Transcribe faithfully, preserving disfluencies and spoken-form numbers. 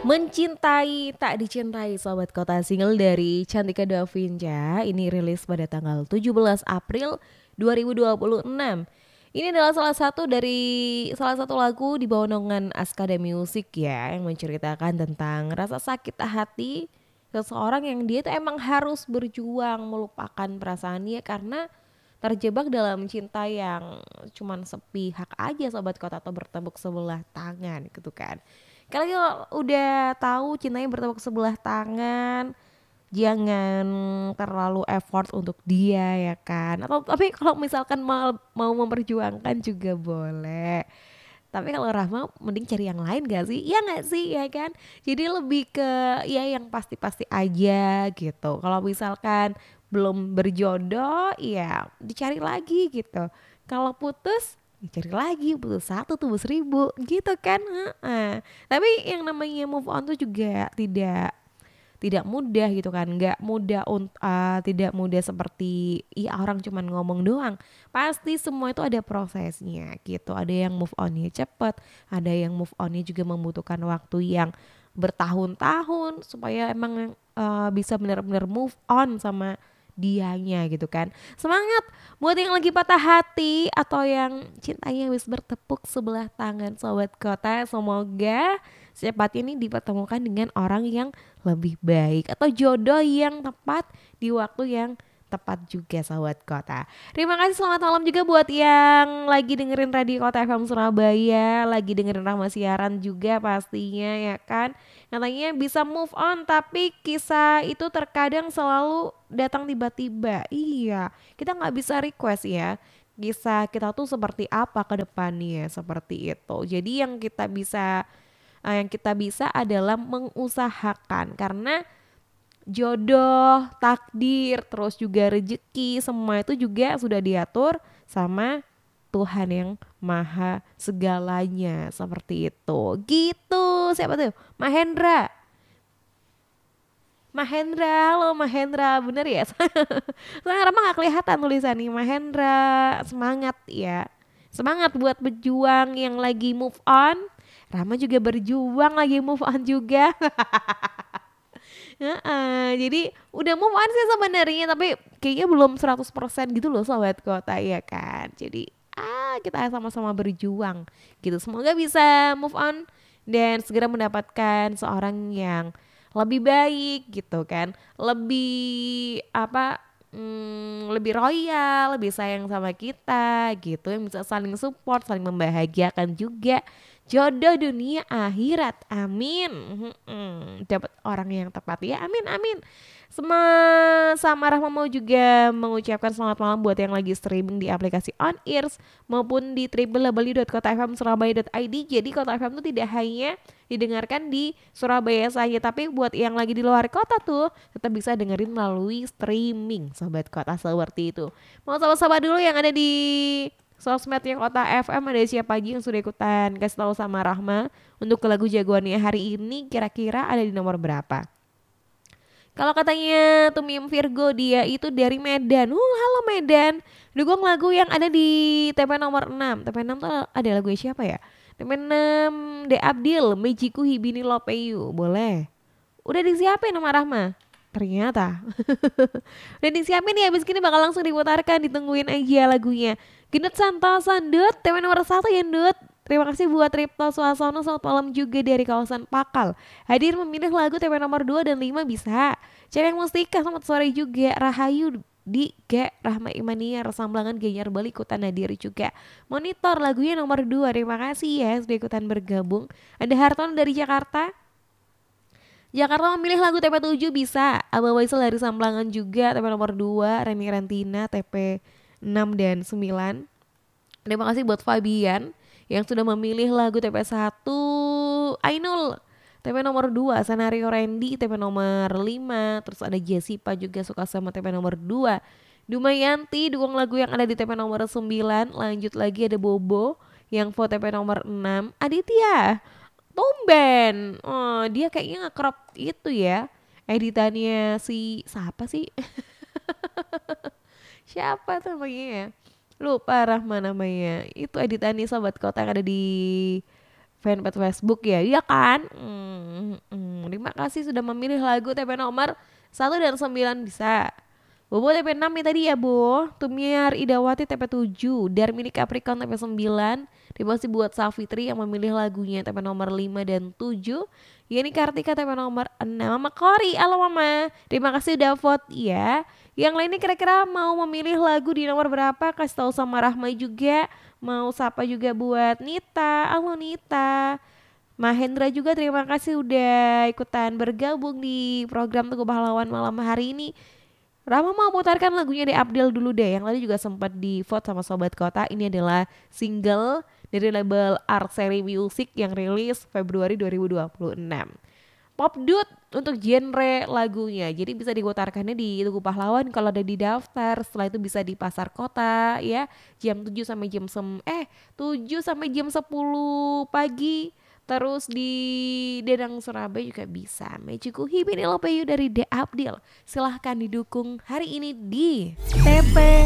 Mencintai Tak Dicintai, Sobat Kota, single dari Cantika Davinja. Ini rilis pada tanggal tujuh belas April dua ribu dua puluh enam. Ini adalah salah satu dari salah satu lagu di bawah naungan Askada Music ya, yang menceritakan tentang rasa sakit hati seseorang yang dia tuh emang harus berjuang melupakan perasaannya karena terjebak dalam cinta yang cuman sepihak aja, Sobat Kota, atau bertepuk sebelah tangan gitu kan. Kalau udah tahu cintanya bertepuk sebelah tangan, jangan terlalu effort untuk dia ya kan. Atau tapi kalau misalkan mau mau memperjuangkan juga boleh. Tapi kalau Rahma mending cari yang lain gak sih? Ya gak sih ya kan? Jadi lebih ke ya yang pasti-pasti aja gitu. Kalau misalkan belum berjodoh ya dicari lagi gitu. Kalau putus dicari lagi, putus satu tubuh seribu gitu kan. Heeh. Tapi yang namanya move on tuh juga tidak tidak mudah gitu kan, nggak mudah untuk uh, tidak mudah seperti iya orang cuman ngomong doang. Pasti semua itu ada prosesnya gitu. Ada yang move onnya cepet, ada yang move onnya juga membutuhkan waktu yang bertahun-tahun supaya emang uh, bisa benar-benar move on sama dianya gitu kan. Semangat buat yang lagi patah hati atau yang cintanya wis bertepuk sebelah tangan, Sobat Kota. Semoga secepatnya ini dipertemukan dengan orang yang lebih baik atau jodoh yang tepat di waktu yang tepat juga, Sobat Kota. Terima kasih, selamat malam juga buat yang lagi dengerin Radio Kota F M Surabaya, lagi dengerin Rahma siaran juga pastinya ya kan. Katanya bisa move on tapi kisah itu terkadang selalu datang tiba-tiba. Iya, kita nggak bisa request ya kisah kita tuh seperti apa ke depannya, seperti itu. Jadi yang kita bisa eh, yang kita bisa adalah mengusahakan karena jodoh, takdir, terus juga rezeki, semua itu juga sudah diatur sama Tuhan yang maha segalanya, seperti itu. Gitu. Siapa tuh? Mahendra. Mahendra, halo Mahendra, bener ya? Soalnya Rama gak kelihatan tulisan nih. Mahendra, semangat ya. Semangat buat berjuang yang lagi move on. Rama juga berjuang lagi move on juga. Heeh, jadi udah move on sih sebenarnya, tapi kayaknya belum seratus persen gitu loh, Sobat Kota ya kan. Jadi ah kita sama-sama berjuang gitu. Semoga bisa move on dan segera mendapatkan seorang yang lebih baik gitu kan. Lebih apa hmm, lebih royal, lebih sayang sama kita gitu, yang bisa saling support, saling membahagiakan juga. Jodoh dunia akhirat, amin. Mm-mm. Dapat orang yang tepat ya, amin amin. Sama sama Rahma mau juga mengucapkan selamat malam buat yang lagi streaming di aplikasi On Ears maupun di w w w dot kota f m surabaya dot i d. Jadi Kota F M tuh tidak hanya didengarkan di Surabaya saja, tapi buat yang lagi di luar kota tuh tetap bisa dengerin melalui streaming, Sobat Kota, seperti itu. Mau sama-sama dulu yang ada di sosmednya Kota F M, ada siapa aja yang sudah ikutan kasih tahu sama Rahma untuk ke lagu jagoannya hari ini kira-kira ada di nomor berapa? Kalau katanya Tumim Virgo, dia itu dari Medan. Uh, halo Medan. Dukung lagu yang ada di T P nomor enam. T P enam tuh ada lagu siapa ya? T P enam De Abdil, Mejiku Hibini Lopeyu. Boleh. Udah disiapin sama Rahma? Ternyata. Udah disiapin nih, habis gini bakal langsung diputarkan, ditungguin aja lagunya. Gendut Santosan, Dut, T V nomor satu ya Dut. Terima kasih buat Ripto Suasono, selamat malam juga dari kawasan Pakal. Hadir memilih lagu T V nomor dua dan lima bisa. Cewek Mustika, selamat sore juga. Rahayu di G Rahma Imania, Resamblangan Genyar Bali ikutan hadir juga. Monitor lagunya nomor dua, terima kasih ya sudah ikutan bergabung. Ada Harton dari Jakarta. Jakarta memilih lagu T P tujuh bisa. Abah Waisel dari Samblangan juga T P nomor dua, Reni Rentina T P enam dan sembilan. Terima kasih buat Fabian yang sudah memilih lagu T P satu, Ainul T P nomor dua, Senario Randy T P nomor lima, terus ada Jessica juga suka sama T P nomor dua. Dumayanti dukung lagu yang ada di T P nomor sembilan. Lanjut lagi ada Bobo yang vote T P nomor enam. Aditya tumben, oh dia kayaknya nge-crop itu ya editannya si siapa sih? Siapa tuh namanya ya? Lupa Rahma namanya. Itu editannya, Sobat Kota, yang ada di fanpage Facebook ya, iya kan? Hmm, hmm. Terima kasih sudah memilih lagu T P nomor satu dan sembilan bisa. Bobo T P enam nih tadi ya Bu. Tumiar Idawati T P tujuh, Darmini Capricorn T P sembilan. Terima kasih buat Safitri yang memilih lagunya T P nomor lima dan tujuh. Yeni Kartika T P nomor enam. Mama Kori, halo Mama. Terima kasih udah vote ya. Yang lainnya kira-kira mau memilih lagu di nomor berapa? Kasih tahu sama Rahma juga. Mau sapa juga buat Nita. Halo Nita. Mahendra juga terima kasih udah ikutan bergabung di program Teguh Pahlawan malam hari ini. Rama mau putarkan lagunya di Abdel dulu deh, yang tadi juga sempat di vote sama Sobat Kota. Ini adalah single dari label Artseri Music yang rilis Februari dua ribu dua puluh enam. Pop Dude untuk genre lagunya, jadi bisa diputarkannya di Tugu Pahlawan kalau ada di daftar. Setelah itu bisa di Pasar Kota ya, jam tujuh sampai jam sem eh tujuh sampai jam sepuluh pagi. Terus di Dedang Surabaya juga bisa. Mejiku Hibini Lopeyu dari De Abdil. Silahkan didukung hari ini di T P